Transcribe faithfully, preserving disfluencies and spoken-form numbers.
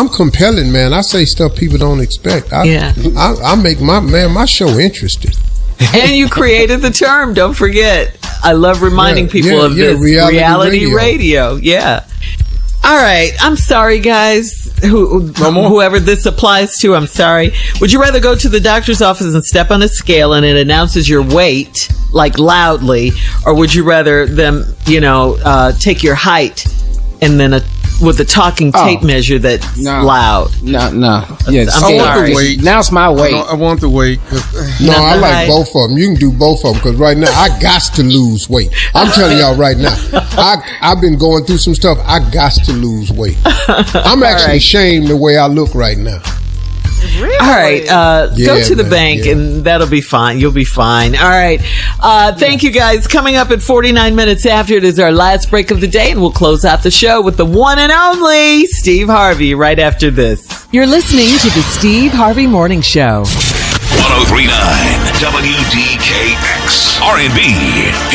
I'm compelling, man. I say stuff people don't expect. I, yeah. I, I make my man my show interesting. And you created the term. Don't forget. I love reminding yeah, people yeah, of yeah, this reality, reality radio. radio. Yeah. All right. I'm sorry, guys. Who, no whoever this applies to, I'm sorry. Would you rather go to the doctor's office and step on a scale and it announces your weight, like loudly, or would you rather them, you know, uh, take your height and then a, with a talking tape oh, measure that's no, loud? No, no. Yeah, I'm I want the weight. Now it's my weight. I, I want the weight. No, Not I the like height. both of them. You can do both of them because right now I got to lose weight. I'm telling y'all right now, I I've been going through some stuff. I got to lose weight. I'm actually right. ashamed the way I look right now. Really? All right, uh, Yeah, go to the man, bank yeah. and that'll be fine. You'll be fine. All right. Uh, thank you guys. Coming up at forty-nine minutes after it is our last break of the day, and we'll close out the show with the one and only Steve Harvey right after this. You're listening to the Steve Harvey Morning Show. one oh three point nine W D K X R and B.